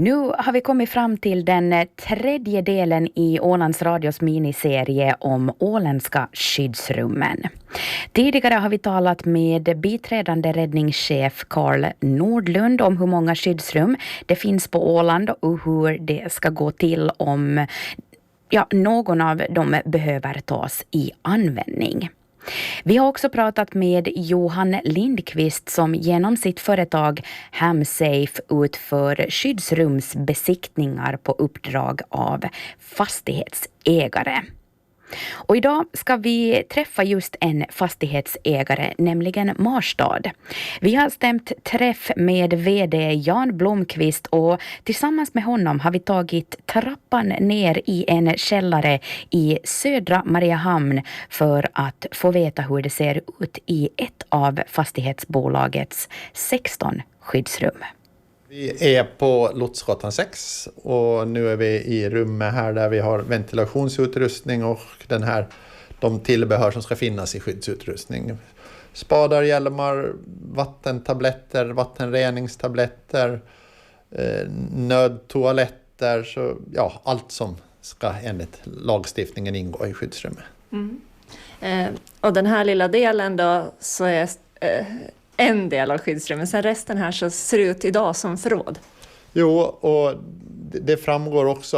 Nu har vi kommit fram till den tredje delen i Ålands Radios miniserie om åländska skyddsrummen. Tidigare har vi talat med biträdande räddningschef Carl Nordlund om hur många skyddsrum det finns på Åland och hur det ska gå till om någon av dem behöver tas i användning. Vi har också pratat med Johan Lindqvist som genom sitt företag Hamsafe utför skyddsrumsbesiktningar på uppdrag av fastighetsägare. Och idag ska vi träffa just en fastighetsägare, nämligen Marstad. Vi har stämt träff med vd Jan Blomqvist och tillsammans med honom har vi tagit trappan ner i en källare i södra Mariehamn för att få veta hur det ser ut i ett av fastighetsbolagets 16 skyddsrum. Vi är på Lotsgatan 6 och nu är vi i rummet här där vi har ventilationsutrustning och de tillbehör som ska finnas i skyddsutrustning. Spadar, hjälmar, vattentabletter, vattenreningstabletter, nödtoaletter, så allt som ska enligt lagstiftningen ingå i skyddsrummet. Och den här lilla delen då så är en del av skyddsrummet. Sen resten här så ser det ut idag som förråd. Jo, och det framgår också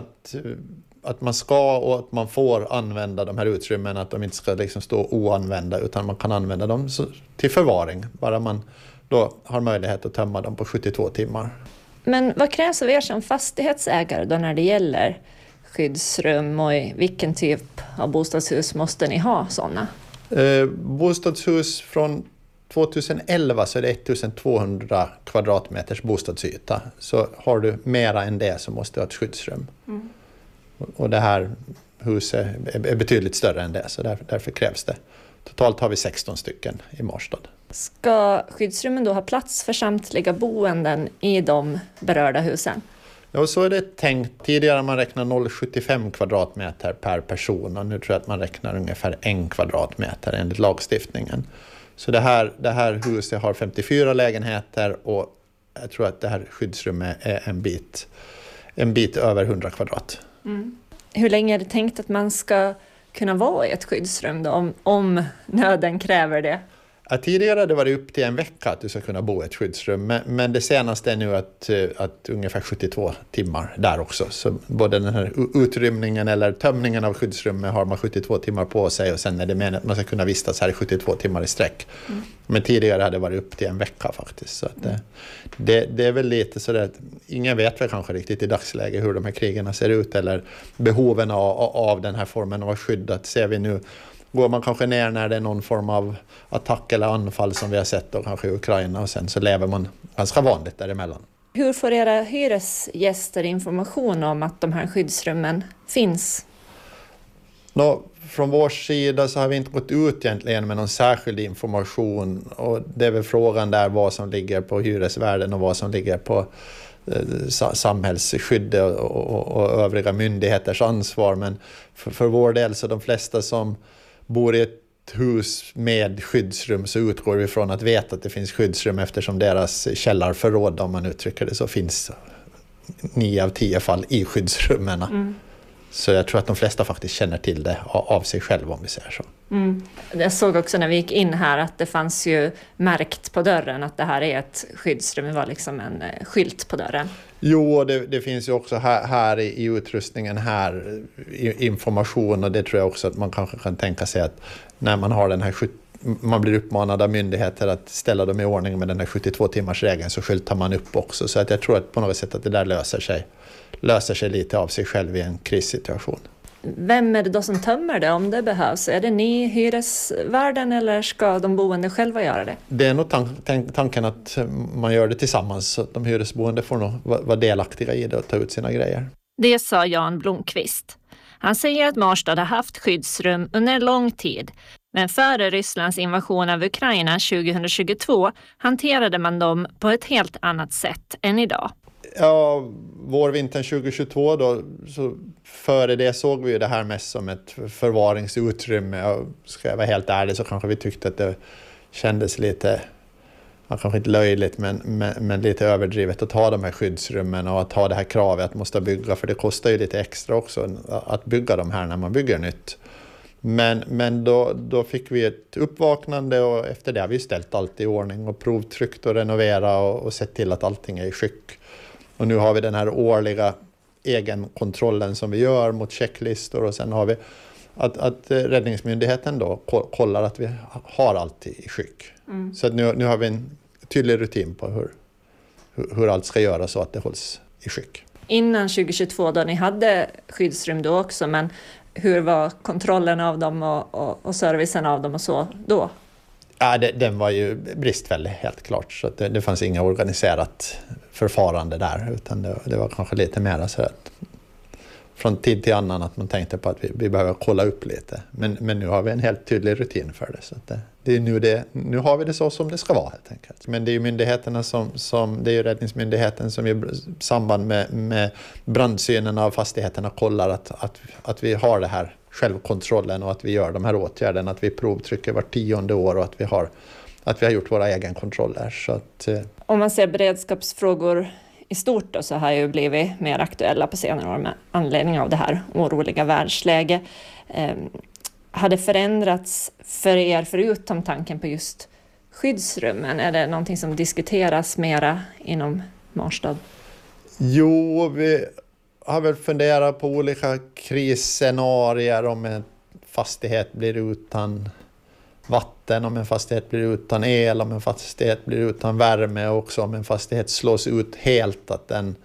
att man ska och att man får använda de här utrymmen, att de inte ska liksom stå oanvända utan man kan använda dem till förvaring. Bara man då har möjlighet att tömma dem på 72 timmar. Men vad krävs av er som fastighetsägare då när det gäller skyddsrum och i vilken typ av bostadshus måste ni ha sådana? Bostadshus från 2011 så är det 1200 kvadratmeters bostadsyta. Så har du mera än det så måste du ha ett skyddsrum. Och det här huset är betydligt större än det, så därför krävs det. Totalt har vi 16 stycken i Marstad. Ska skyddsrummen då ha plats för samtliga boenden i de berörda husen? Ja, så är det tänkt. Tidigare man räknar 0,75 kvadratmeter per person och nu tror jag att man räknar ungefär 1 kvadratmeter enligt lagstiftningen. Så det här huset har 54 lägenheter och jag tror att det här skyddsrummet är en bit över 100 kvadrat. Hur länge är det tänkt att man ska kunna vara i ett skyddsrum då, om nöden kräver det? Ja, tidigare det var det upp till en vecka att du ska kunna bo i ett skyddsrum, men det senaste är nu att ungefär 72 timmar där också. Så både den här utrymningen eller tömningen av skyddsrummet har man 72 timmar på sig och sen är det meningen att man ska kunna vistas här i 72 timmar i sträck. Men tidigare hade det varit upp till en vecka faktiskt. Så att det är väl lite så att ingen vet väl kanske riktigt i dagsläget hur de här krigarna ser ut eller behoven av den här formen av skydd. Att ser vi nu går man kanske ner när det är någon form av attack eller anfall som vi har sett då kanske i Ukraina och sen så lever man ganska vanligt däremellan. Hur får era hyresgäster information om att de här skyddsrummen finns? Från vår sida så har vi inte gått ut egentligen med någon särskild information och det är väl frågan där vad som ligger på hyresvärden och vad som ligger på samhällsskydd och övriga myndigheters ansvar. Men för vår del så de flesta som bor i ett hus med skyddsrum så utgår vi från att veta att det finns skyddsrum eftersom deras källarförråd, om man uttrycker det så, finns 9 av 10 fall i skyddsrummen. Så jag tror att de flesta faktiskt känner till det av sig själv om vi säger så. Jag såg också när vi gick in här att det fanns ju märkt på dörren att det här är ett skyddsrum. Det var liksom en skylt på dörren. Jo, det finns ju också här i utrustningen här information och det tror jag också att man kanske kan tänka sig att när man har den här man blir uppmanad av myndigheter att ställa dem i ordning med den här 72 timmars regeln så skyltar man upp också. Så att jag tror att på något sätt att det där löser sig lite av sig själv i en krissituation. Vem är det då som tömmer det om det behövs? Är det ni hyresvärden eller ska de boende själva göra det? Det är nog tanken att man gör det tillsammans så att de hyresboende får nog vara delaktiga i det och ta ut sina grejer. Det sa Jan Blomqvist. Han säger att Marstad har haft skyddsrum under lång tid. Men före Rysslands invasion av Ukraina 2022 hanterade man dem på ett helt annat sätt än idag. Ja, vårvintern 2022 då, så före det såg vi ju det här mest som ett förvaringsutrymme. Och ska jag vara helt ärlig så kanske vi tyckte att det kändes lite kanske inte löjligt men lite överdrivet att ha de här skyddsrummen och att ha det här kravet att måste bygga, för det kostar ju lite extra också att bygga de här när man bygger nytt. Men då fick vi ett uppvaknande och efter det har vi ställt allt i ordning och provtryckt och renovera och sett till att allting är i skick. Och nu har vi den här årliga egenkontrollen som vi gör mot checklistor och sen har vi att Räddningsmyndigheten då kollar att vi har allt i skick. Så att nu har vi en tydlig rutin på hur allt ska göras så att det hålls i skick. Innan 2022 då ni hade skyddsrum då också, men hur var kontrollen av dem och servicen av dem och så då? Ja, den var ju bristfällig helt klart, så att det fanns inga organiserat förfarande där, utan det var kanske lite mer så att från tid till annan att man tänkte på att vi behöver kolla upp lite. Men nu har vi en helt tydlig rutin för det. Så att det är nu har vi det så som det ska vara helt enkelt. Men det är ju myndigheterna det är ju Räddningsmyndigheten som i samband med brandsynen av fastigheterna kollar att vi har det här självkontrollen och att vi gör de här åtgärderna, att vi provtrycker var 10:e år och att vi har gjort våra egenkontroller. Så att, om man ser beredskapsfrågor i stort då, så har ju blivit mer aktuella på senare år med anledning av det här oroliga världsläge. Har det förändrats för er förutom tanken på just skyddsrummen? Är det någonting som diskuteras mera inom Marstad? Jo, vi har väl funderat på olika krisscenarier om en fastighet blir utan vatten, om en fastighet blir utan el, om en fastighet blir utan värme och också om en fastighet slås ut helt, att den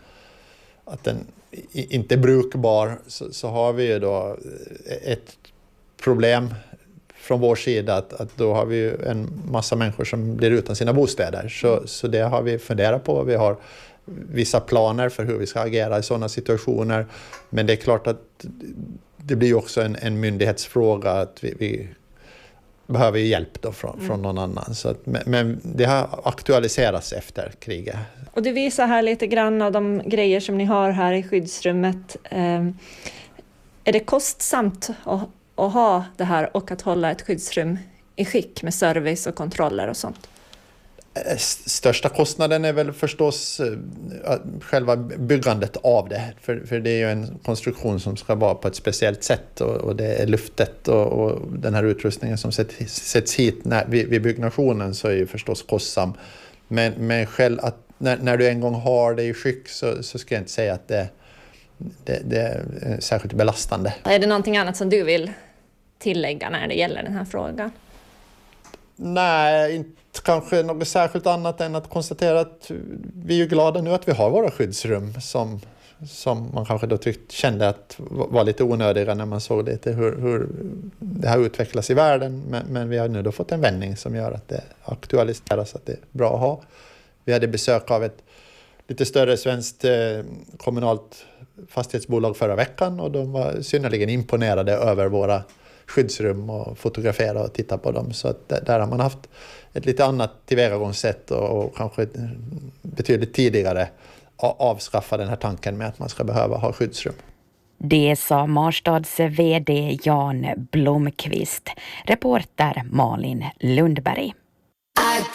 inte är brukbar, så har vi ju då ett problem från vår sida att då har vi ju en massa människor som blir utan sina bostäder. Så det har vi funderat på. Vi har vissa planer för hur vi ska agera i sådana situationer. Men det är klart att det blir också en myndighetsfråga att vi behöver ju hjälp då från någon annan. Så men det har aktualiserats efter kriget. Och du visar här lite grann av de grejer som ni har här i skyddsrummet. Är det kostsamt att ha det här och att hålla ett skyddsrum i skick med service och kontroller och sånt? Största kostnaden är väl förstås själva byggandet av det. För det är ju en konstruktion som ska vara på ett speciellt sätt och det är luftet och den här utrustningen som sätts hit vid byggnationen, så är ju förstås kostsam. Men själv när du en gång har det i skick så ska jag inte säga att det är särskilt belastande. Är det någonting annat som du vill tillägga när det gäller den här frågan? Nej, inte kanske något särskilt annat än att konstatera att vi är glada nu att vi har våra skyddsrum som man kanske då kände att var lite onödiga när man såg lite hur det har utvecklats i världen. Men vi har nu då fått en vändning som gör att det aktualiseras, att det är bra att ha. Vi hade besök av ett lite större svenskt kommunalt fastighetsbolag förra veckan och de var synnerligen imponerade över våra skyddsrum och fotografera och titta på dem. Så att där har man haft ett lite annat tillvägagångssätt och kanske betydligt tidigare avskaffa den här tanken med att man ska behöva ha skyddsrum. Det sa Marstads vd Jan Blomqvist. Reporter Malin Lundberg.